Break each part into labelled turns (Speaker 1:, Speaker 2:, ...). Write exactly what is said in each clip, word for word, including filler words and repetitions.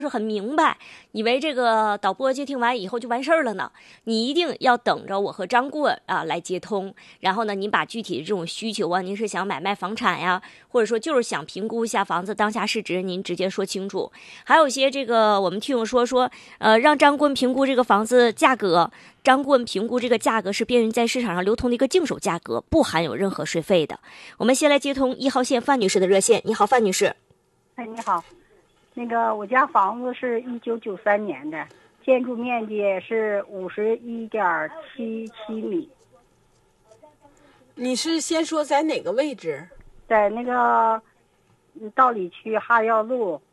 Speaker 1: 是很明白，以为这个导播接听完以后就完事儿了呢。你一定要等着我和张顾问啊来接通，然后呢，您把具体的这种需求啊，您是想买卖房产呀，或者说就是想评估一下房子当下市值，您直接说清楚。还有一些这个我们听友说说，呃，让张顾问评估这个房子价格，张顾问评估这个价格是便于在市场上流通的一个净手价格，不含有任何税费的。我们先来接通一号线范女士的热线。你好，范女士。
Speaker 2: 哎，你好。那个我家房子是一九九三年的，建筑面积是五十一点七七米。
Speaker 3: 你是先说在哪个位置？
Speaker 2: 在那个道里区哈药路，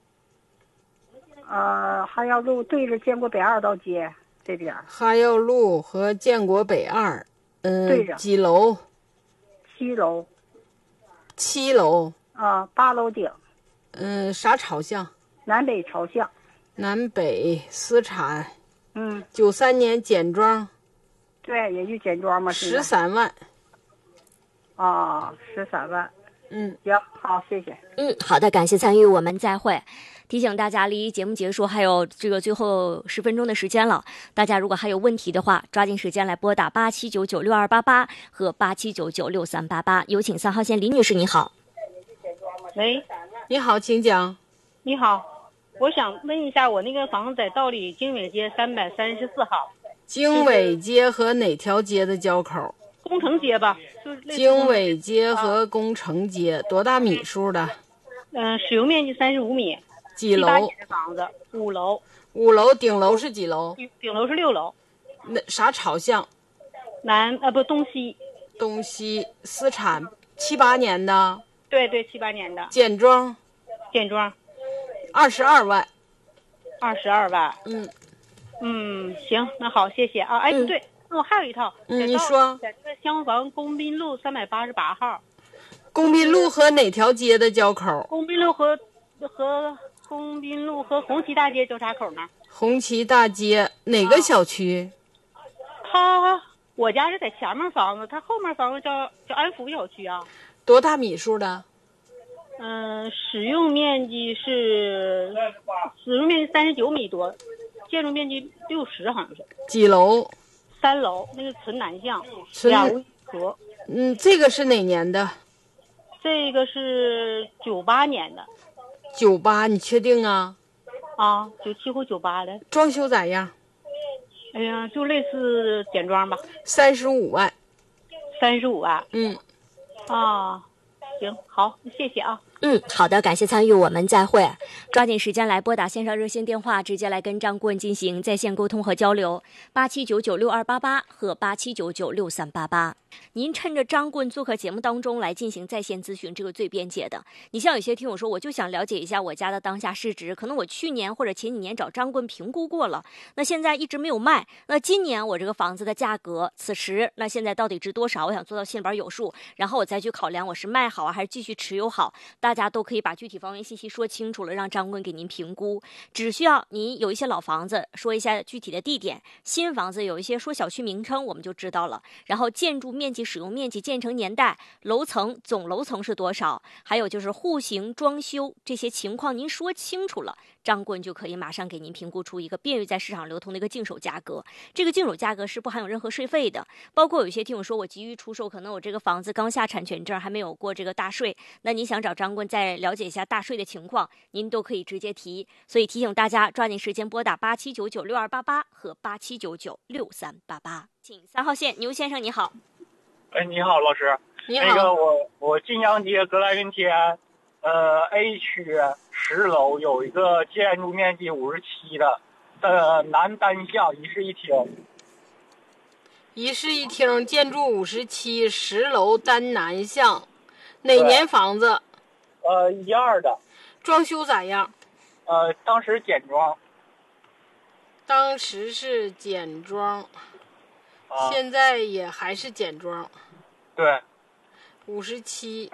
Speaker 2: 呃，哈药路对着建国北二道街这边。
Speaker 3: 哈药路和建国北二，嗯，
Speaker 2: 对着。
Speaker 3: 几楼？
Speaker 2: 七楼。
Speaker 3: 七楼。
Speaker 2: 啊，八楼顶。
Speaker 3: 嗯，啥朝向？
Speaker 2: 南北朝向。
Speaker 3: 南北私产。
Speaker 2: 嗯。
Speaker 3: 九三年简装。
Speaker 2: 对，也就简装嘛。
Speaker 3: 十三万。
Speaker 2: 啊，十三万。
Speaker 3: 嗯，
Speaker 2: 行，好，谢谢。
Speaker 1: 嗯，好的，感谢参与，我们再会。提醒大家，离节目结束还有这个最后十分钟的时间了。大家如果还有问题的话，抓紧时间来拨打八七九九六二八八和八七九九六三八八。有请三号线李女士，你好。
Speaker 4: 喂，
Speaker 3: 你好，请讲。
Speaker 4: 你好，我想问一下，我那个房子在道里经纬街三百三十四号。
Speaker 3: 经纬街和哪条街的交口？
Speaker 4: 工程街吧，就是
Speaker 3: 经纬街和工程街，啊、多大米数的？
Speaker 4: 嗯、呃，使用面积三十五米。
Speaker 3: 几楼？
Speaker 4: 的房子，五楼。
Speaker 3: 五楼，顶楼是几楼？
Speaker 4: 顶楼是六楼。
Speaker 3: 那啥朝向？
Speaker 4: 南啊不东西。
Speaker 3: 东西，私产，七八年的。
Speaker 4: 对对，七八年的。
Speaker 3: 简装。
Speaker 4: 简装。
Speaker 3: 二十二万。
Speaker 4: 二十二万。
Speaker 3: 嗯。
Speaker 4: 嗯，行，那好，谢谢啊。哎，不对，那、嗯、我还有一套。
Speaker 3: 嗯，你说。
Speaker 4: 在这个厢房工滨路三百八十八号。
Speaker 3: 工滨路和哪条街的交口？
Speaker 4: 工滨路和和工滨路和红旗大街交叉口呢？
Speaker 3: 红旗大街哪个小区？
Speaker 4: 啊、他我家是在前面房子，他后面房子叫叫安福小区啊。
Speaker 3: 多大米数的？
Speaker 4: 嗯、呃，使用面积是使用面积三十九米多，建筑面积六十，好像是。
Speaker 3: 几楼？
Speaker 4: 三楼，那个纯南向，
Speaker 3: 纯
Speaker 4: 两屋一合。
Speaker 3: 嗯，这个是哪年的？
Speaker 4: 这个是九八年的。
Speaker 3: 九八，你确定啊？
Speaker 4: 啊，九七或九八的。
Speaker 3: 装修咋样？
Speaker 4: 哎呀，就类似简装吧。
Speaker 3: 三十五万。
Speaker 4: 三十五万。
Speaker 3: 嗯。
Speaker 4: 啊，行，好，谢谢啊。
Speaker 1: 嗯，好的，感谢参与，我们再会。抓紧时间来拨打线上热线电话，直接来跟张顾问进行在线沟通和交流，八七九九六二八八和八七九九六三八八。您趁着张顾问做客节目当中来进行在线咨询，这个最便捷的。你像有些听我说，我就想了解一下我家的当下市值，可能我去年或者前几年找张顾问评估过了，那现在一直没有卖，那今年我这个房子的价格，此时那现在到底值多少？我想做到心里边有数，然后我再去考量我是卖好啊还是继续持有好。大家都可以把具体房源信息说清楚了，让张顾问给您评估。只需要您有一些老房子，说一下具体的地点；新房子有一些说小区名称，我们就知道了。然后建筑面积、使用面积、建成年代、楼层总楼层是多少，还有就是户型、装修这些情况，您说清楚了，张顾问就可以马上给您评估出一个便于在市场流通的一个净手价格。这个净手价格是不含有任何税费的。包括有一些听我说，我急于出售，可能我这个房子刚下产权证，还没有过这个大税，那您想找张顾问再了解一下大税的情况，您都可以直接提。所以提醒大家抓紧时间拨打八七九九六二八八和八七九九六三八八。请三号线牛先生你好。
Speaker 5: 哎，你好，老师。
Speaker 3: 你好。
Speaker 5: 那个我我晋阳街格莱根街，呃 A 区十楼有一个建筑面积五十七的，呃南单向一室一厅。
Speaker 3: 一室一厅，建筑五十七，十楼单南向，哪年房子？
Speaker 5: 呃，一二的。
Speaker 3: 装修咋样？
Speaker 5: 呃，当时简装。
Speaker 3: 当时是简装。
Speaker 5: 啊、
Speaker 3: 现在也还是简装。
Speaker 5: 对。
Speaker 3: 五十七。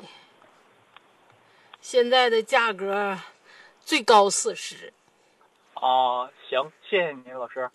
Speaker 3: 现在的价格最高四十。
Speaker 5: 啊，行，谢谢您，老师。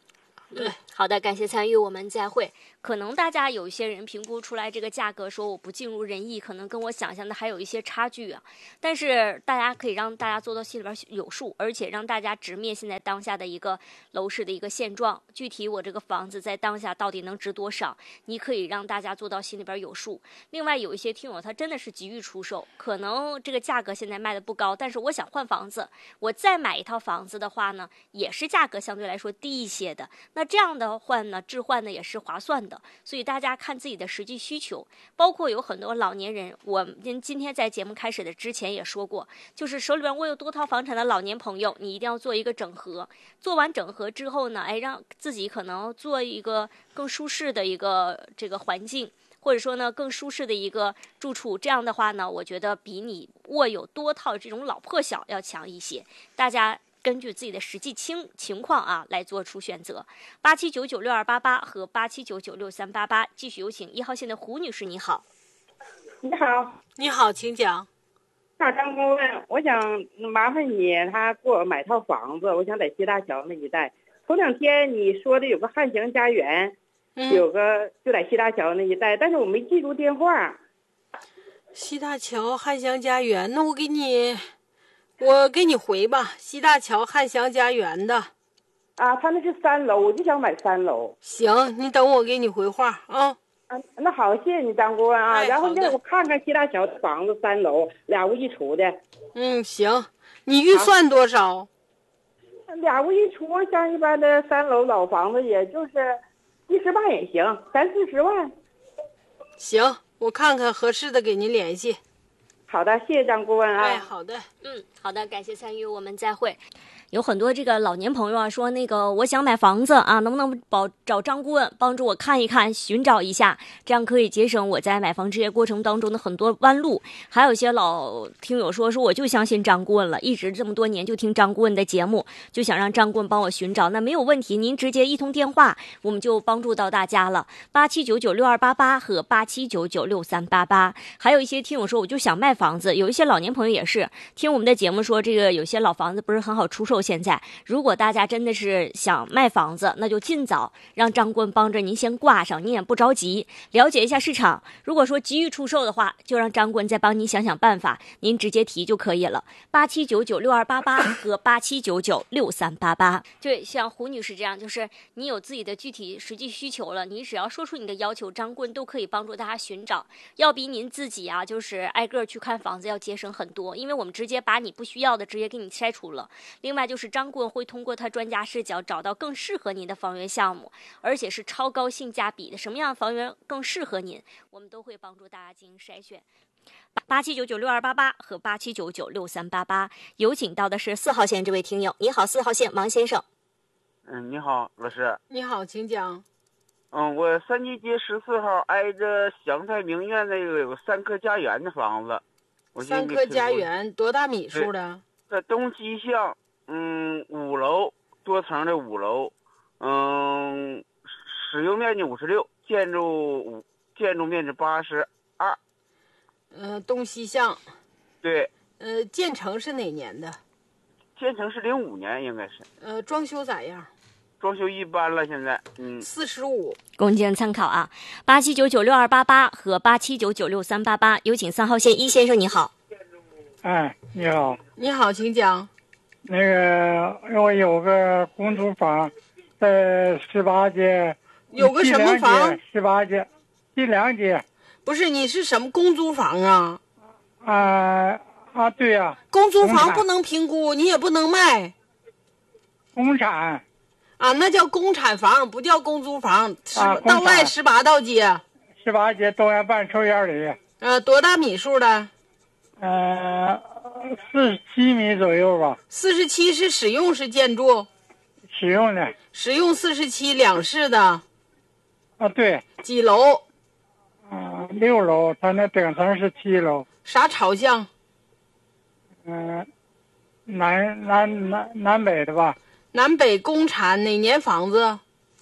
Speaker 1: 对，好的，感谢参与，我们再会。可能大家有一些人评估出来这个价格，说我不尽如人意，可能跟我想象的还有一些差距啊。但是大家可以让大家做到心里边有数，而且让大家直面现在当下的一个楼市的一个现状，具体我这个房子在当下到底能值多少，你可以让大家做到心里边有数。另外有一些听友他真的是急于出售，可能这个价格现在卖的不高，但是我想换房子，我再买一套房子的话呢，也是价格相对来说低一些的。那这样的换呢，置换呢也是划算的，所以大家看自己的实际需求。包括有很多老年人，我们今天在节目开始的之前也说过，就是手里边握有多套房产的老年朋友，你一定要做一个整合。做完整合之后呢，哎，让自己可能做一个更舒适的一个这个环境，或者说呢更舒适的一个住处。这样的话呢，我觉得比你握有多套这种老破小要强一些。大家根据自己的实际情情况啊来做出选择。八七九九六二八八和八七九九六三八八，继续有请一号线的胡女士，你好。
Speaker 6: 你好，
Speaker 3: 你好，请讲。
Speaker 6: 大张顾问，我想麻烦你，他给我买套房子，我想在西大桥那一带。头两天你说的有个汉翔家园，
Speaker 3: 嗯、
Speaker 6: 有个就在西大桥那一带，但是我没记住电话。
Speaker 3: 西大桥汉翔家园，那我给你。我给你回吧，西大桥汉翔家园的。
Speaker 6: 啊，他那是三楼，我就想买三楼。
Speaker 3: 行，你等我给你回话啊。
Speaker 6: 啊，那好，谢谢你张顾问啊。
Speaker 3: 哎、
Speaker 6: 然后现在我看看西大桥的房子，三楼俩屋一厨的。
Speaker 3: 嗯，行，你预算多少？
Speaker 6: 俩屋一厨，像一般的三楼老房子，也就是一十万也行，三四十万。
Speaker 3: 行，我看看合适的给您联系。
Speaker 6: 好的，谢谢张顾问啊。
Speaker 3: 哎，好的，
Speaker 1: 嗯，好的，感谢参与，我们再会。有很多这个老年朋友啊，说那个我想买房子啊，能不能保找张顾问帮助我看一看，寻找一下，这样可以节省我在买房置业过程当中的很多弯路。还有一些老听友说说我就相信张顾问了，一直这么多年就听张顾问的节目，就想让张顾问帮我寻找，那没有问题，您直接一通电话我们就帮助到大家了。八七九九六二八八和八七九九六三八八。还有一些听友说我就想卖房子，有一些老年朋友也是听我们的节目说这个有些老房子不是很好出售。现在如果大家真的是想卖房子，那就尽早让张顾问帮着您先挂上，您也不着急，了解一下市场。如果说急于出售的话，就让张顾问再帮您想想办法，您直接提就可以了。八七九九六二八八和八七九九六三八八。对，像胡女士这样，就是你有自己的具体实际需求了，你只要说出你的要求，张顾问都可以帮助大家寻找，要比您自己啊就是挨个去看房子要节省很多，因为我们直接把你不需要的直接给你筛除了。另外就是张顾问会通过他专家视角找到更适合您的房源项目，而且是超高性价比的，什么样的房源更适合您，我们都会帮助大家进行筛选。八七九九六二八八和八七九九六三八八。有请到的是四号线这位听友，你好，四号线王先生。
Speaker 7: 嗯，你好，老师。
Speaker 3: 你好，请讲。
Speaker 7: 嗯，我三七街十四号挨着祥泰名苑那个有个三科家园的房子。我
Speaker 3: 三科家园多大米数的？
Speaker 7: 在东西向，嗯，五楼多层的五楼，嗯，使用面积五十六，建筑五建筑面积八十二。
Speaker 3: 呃，东西向。
Speaker 7: 对。
Speaker 3: 呃，建成是哪年的？
Speaker 7: 建成是零五年，应该是。
Speaker 3: 呃，装修咋样？
Speaker 7: 装修一般了，现在。嗯。
Speaker 3: 四十五。
Speaker 1: 供您参考啊，八七九九六二八八和八七九九六三八八。有请三号线一先生，你好。
Speaker 8: 哎，你好。
Speaker 3: 你好，请讲。
Speaker 8: 那个，我有个公租房，在十八街。
Speaker 3: 有个什么房？
Speaker 8: 十八街，第两街。
Speaker 3: 不是，你是什么公租房啊？
Speaker 8: 啊啊，对呀、啊。
Speaker 3: 公租房不能评估，你也不能卖。
Speaker 8: 公产。
Speaker 3: 啊，那叫公产房，不叫公租房。
Speaker 8: 啊，
Speaker 3: 道外十八道街。
Speaker 8: 十八街东阳办抽烟里。
Speaker 3: 呃，多大米数的？
Speaker 8: 呃，四十七米左右吧。
Speaker 3: 四十七是使用是建筑？
Speaker 8: 使用的。
Speaker 3: 使用四十七，两室的。
Speaker 8: 啊，对。
Speaker 3: 几楼？
Speaker 8: 嗯、呃，六楼，它那顶层是七楼。
Speaker 3: 啥朝向？
Speaker 8: 嗯、呃，南南南南北的吧。
Speaker 3: 南北公产，哪年房子？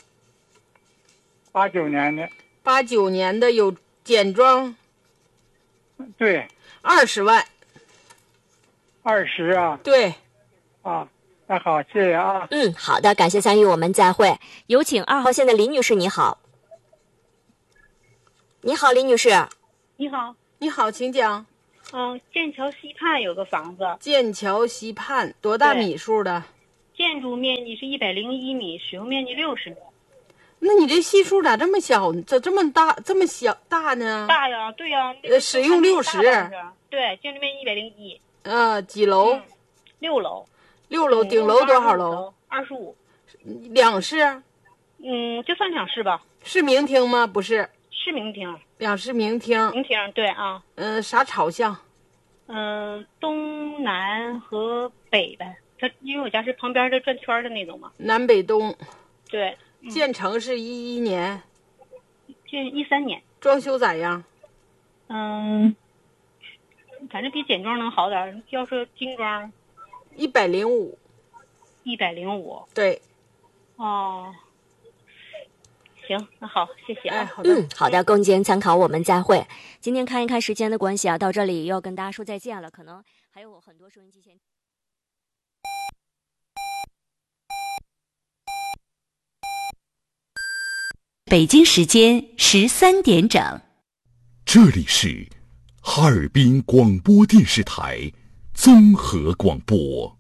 Speaker 8: 八九年的。
Speaker 3: 八九年的，有简装。
Speaker 8: 对。
Speaker 3: 二十万。
Speaker 8: 二十啊。
Speaker 3: 对。
Speaker 8: 啊。 那好，谢谢啊。
Speaker 1: 嗯，好的，感谢参与，我们再会。有请二号线的林女士，你好。你好，林女士。
Speaker 4: 你好，
Speaker 3: 你好，请讲。
Speaker 4: 嗯，剑桥西畔有个房子。
Speaker 3: 剑桥西畔多大米数的？
Speaker 4: 建筑面积是一百零一米，使用面积六十米。
Speaker 3: 那你这系数咋这么小？咋这么大？这么小大呢？
Speaker 4: 大呀，对呀。
Speaker 3: 呃，使用六十。
Speaker 4: 对，建筑面积一百零一。
Speaker 3: 呃，几楼？
Speaker 4: 嗯、六楼。
Speaker 3: 六楼，顶楼多少楼？
Speaker 4: 二十五。
Speaker 3: 两室？
Speaker 4: 嗯，就算两室吧。
Speaker 3: 是明厅吗？不是。
Speaker 4: 是明厅。
Speaker 3: 两室明厅。
Speaker 4: 明厅，对啊。
Speaker 3: 嗯、呃，啥朝向？
Speaker 4: 嗯、呃，东南和北呗。它因为我家是旁边的转圈的那种嘛。
Speaker 3: 南北东。
Speaker 4: 对。
Speaker 3: 建成是一一年，
Speaker 4: 建一三年，
Speaker 3: 装修咋样？
Speaker 4: 嗯，反正比简装能好点，要是精装，
Speaker 3: 一百零五，
Speaker 4: 一百零五，
Speaker 3: 对，
Speaker 4: 哦，行，那好，谢谢啊。
Speaker 3: 哎，好的，
Speaker 1: 嗯，好的，供您参考，我们再会。今天看一看时间的关系啊，到这里要跟大家说再见了，可能还有很多收音机前。
Speaker 9: 北京时间十三点整，
Speaker 10: 这里是哈尔滨广播电视台综合广播。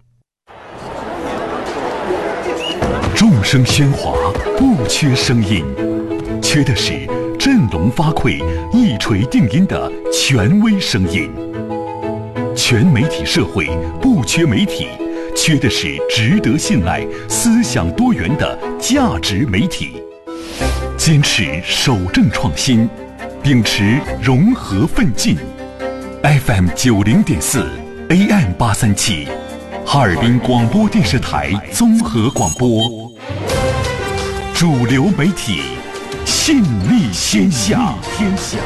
Speaker 10: 众声喧哗，不缺声音，缺的是振聋发聩、一锤定音的权威声音。全媒体社会不缺媒体，缺的是值得信赖、思想多元的价值媒体。坚持守正创新，秉持融合奋进。F M 九零点四 ，A M 八三七，哈尔滨广播电视台综合广播，主流媒体，信力天下。天下。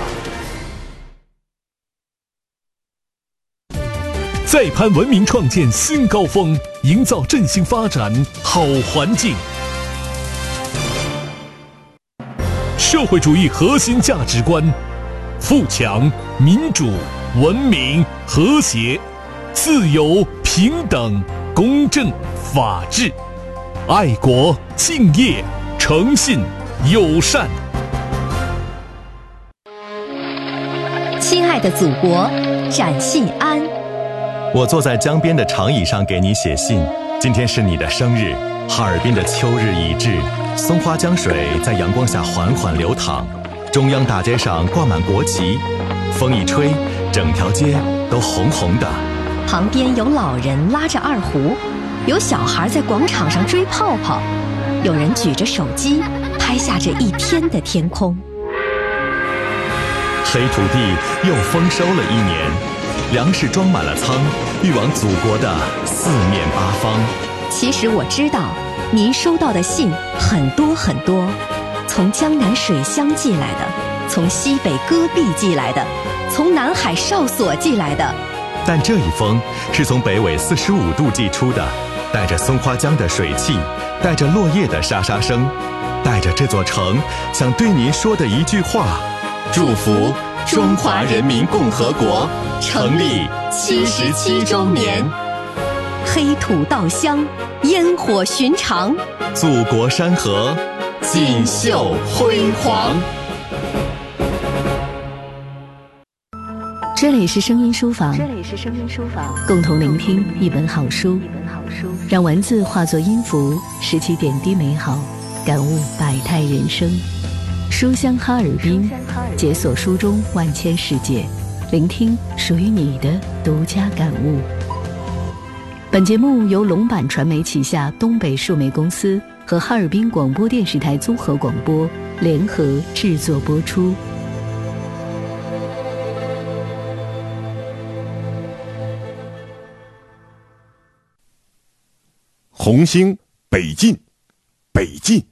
Speaker 11: 再攀文明创建新高峰，营造振兴发展好环境。社会主义核心价值观：富强、民主、文明、和谐、自由、平等、公正、法治、爱国、敬业、诚信、友善。
Speaker 9: 亲爱的祖国，展信安。
Speaker 12: 我坐在江边的长椅上给你写信，今天是你的生日。哈尔滨的秋日已至，松花江水在阳光下缓缓流淌，中央大街上挂满国旗，风一吹，整条街都红红的。
Speaker 9: 旁边有老人拉着二胡，有小孩在广场上追泡泡，有人举着手机拍下这一天的天空。
Speaker 12: 黑土地又丰收了一年，粮食装满了仓，运往祖国的四面八方。
Speaker 9: 其实我知道，您收到的信很多很多，从江南水乡寄来的，从西北戈壁寄来的，从南海哨所寄来的。
Speaker 12: 但这一封是从北纬四十五度寄出的，带着松花江的水汽，带着落叶的沙沙声，带着这座城想对您说的一句话：祝福中华人民共和国成立七十七周年。
Speaker 9: 黑土稻香，烟火寻常，
Speaker 12: 祖国山河锦绣辉煌。
Speaker 9: 这里是声音书房，
Speaker 1: 这里是声音书房，
Speaker 9: 共同聆听一本好书，
Speaker 1: 一本好书，
Speaker 9: 让文字化作音符，拾起点滴美好，感悟百态人生。书香哈尔滨，解锁书中万千世界，聆听属于你的独家感悟。本节目由龙板传媒旗下东北数媒公司和哈尔滨广播电视台综合广播联合制作播出。
Speaker 10: 红星北进，北进。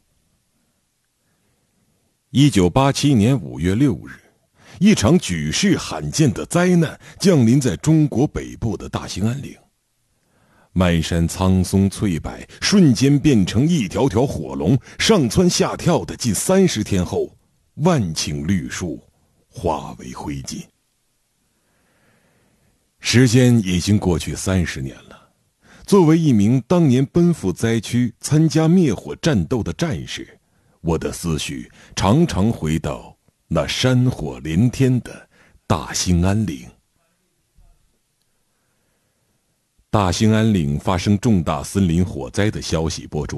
Speaker 10: 一九八七年五月六日，一场举世罕见的灾难降临在中国北部的大兴安岭。漫山苍松翠柏瞬间变成一条条火龙，上蹿下跳的近三十天后，万顷绿树化为灰烬。时间已经过去三十年了，
Speaker 13: 作为一名当年奔赴灾区参加灭火战斗的战士，我的思绪常常回到那山火连天的大兴安岭。大兴安岭发生重大森林火灾的消息播出